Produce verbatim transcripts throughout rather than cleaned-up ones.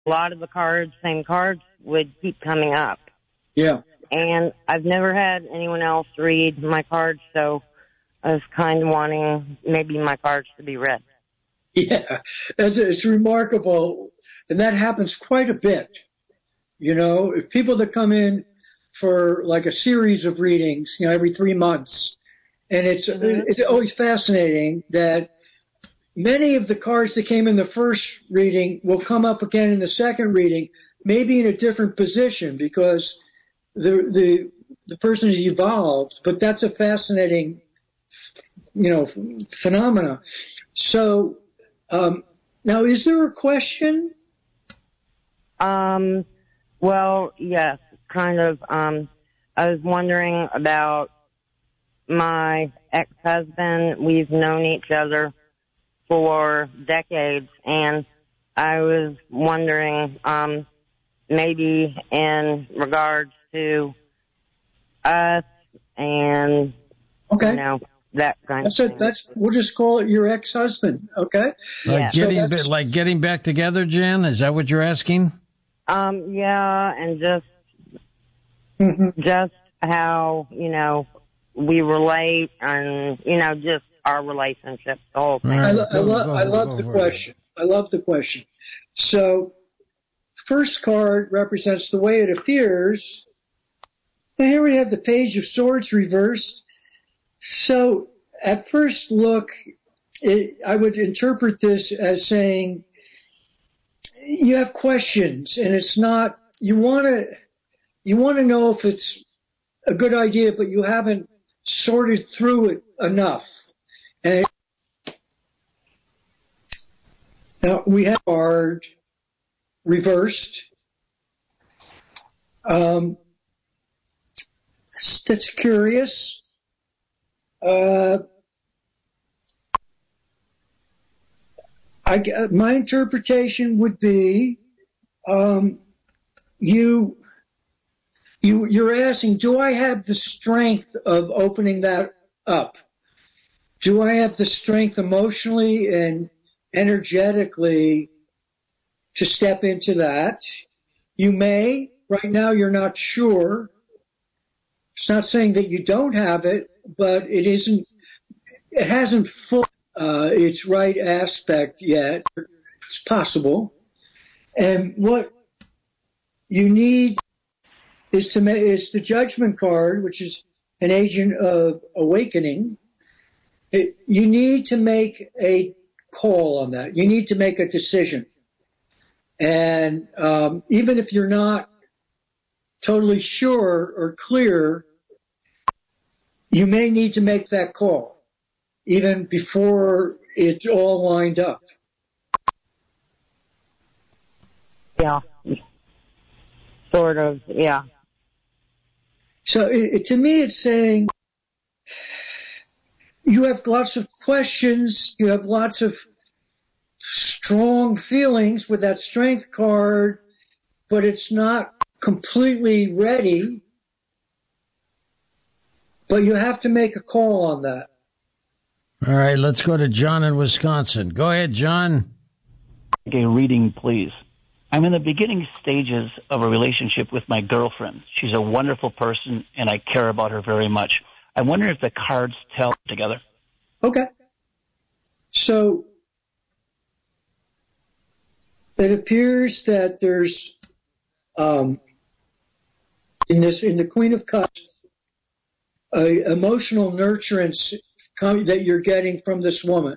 a lot of the cards, same cards, would keep coming up. Yeah. And I've never had anyone else read my cards, so I was kind of wanting maybe my cards to be read. Yeah, it's, it's remarkable, and that happens quite a bit. You know, if people that come in for like a series of readings, you know, every three months, and it's mm-hmm. it's always fascinating that many of the cards that came in the first reading will come up again in the second reading, maybe in a different position because the the the person has evolved. But that's a fascinating, you know, phenomena. So. Um, now, is there a question? Um, well, yes, kind of. Um, I was wondering about my ex-husband. We've known each other for decades, and I was wondering, um, maybe in regards to us and, okay. you know, that kind that's of a, thing. That's we'll just call it your ex-husband, okay? Yeah. Like getting so like getting back together, Jen? Is that what you're asking? Um, yeah, and just mm-hmm. just how, you know, we relate and, you know, just our relationship, the whole thing. I, lo- I, lo- I love the question. I love the question. So, first card represents the way it appears. And here we have the Page of Swords reversed. So, at first look, it, I would interpret this as saying you have questions, and it's not, you want to, you want to know if it's a good idea, but you haven't sorted through it enough. And it, now we have card reversed. Um, that's curious. Uh, I, my interpretation would be, um, you, you, you're asking, do I have the strength of opening that up? Do I have the strength emotionally and energetically to step into that? You may. Right now you're not sure. It's not saying that you don't have it, but it isn't, it hasn't full, uh, its right aspect yet. It's possible. And what you need is to make, is the Judgment card, which is an agent of awakening. It, you need to make a call on that. You need to make a decision. And, um, even if you're not totally sure or clear, you may need to make that call even before it's all lined up. Yeah. Sort of, yeah. So it, it, to me it's saying you have lots of questions, you have lots of strong feelings with that Strength card, but it's not completely ready. But you have to make a call on that. All right, let's go to John in Wisconsin. Go ahead, John. Okay, reading, please. I'm in the beginning stages of a relationship with my girlfriend. She's a wonderful person, and I care about her very much. I wonder if the cards tell together. Okay. So it appears that there's um, in this in the Queen of Cups, a emotional nurturance that you're getting from this woman.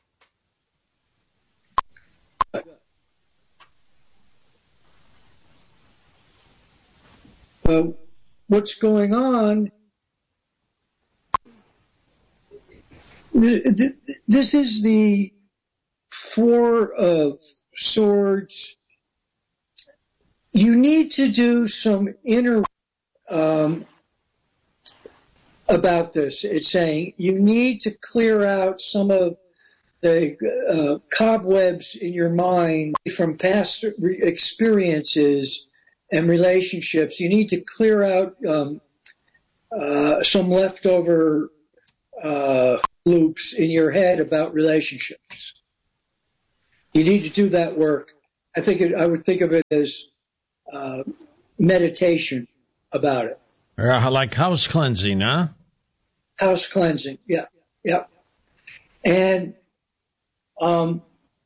Uh, what's going on? This is the Four of Swords. You need to do some inner um, about this. It's saying you need to clear out some of the uh, cobwebs in your mind from past experiences and relationships. You need to clear out um, uh, some leftover uh, loops in your head about relationships. You need to do that work. I think it, I would think of it as uh, meditation about it. Uh, like house cleansing, huh? House cleansing, yeah, yeah. And um,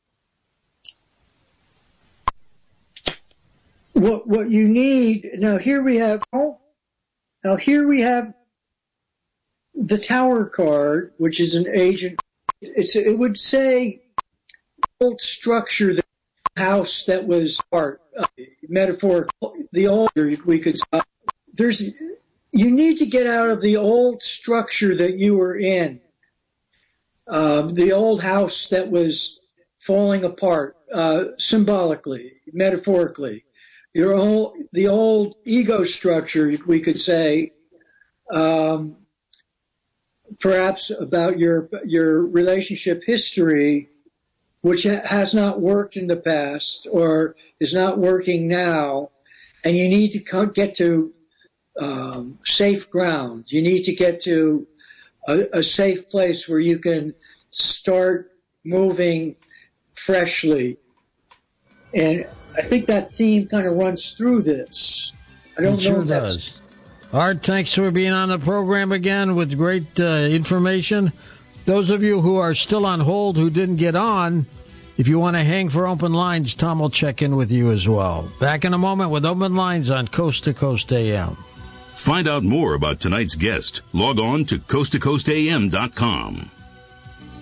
what what you need now? Here we have now here we have the Tower card, which is an agent. It's it would say old structure, the house that was art, uh, metaphorical, the older we could. Uh, there's you need to get out of the old structure that you were in, uh, the old house that was falling apart, uh, symbolically, metaphorically. Your old, the old ego structure, we could say, um, perhaps about your your relationship history, which has not worked in the past or is not working now, and you need to get to um, safe ground. You need to get to a, a safe place where you can start moving freshly. And I think that theme kind of runs through this. I don't it know sure if that's... does. Art, thanks for being on the program again with great uh, information. Those of you who are still on hold who didn't get on, if you want to hang for open lines, Tom will check in with you as well. Back in a moment with open lines on Coast to Coast A M. Find out more about tonight's guest. Log on to coast to coast a m dot com.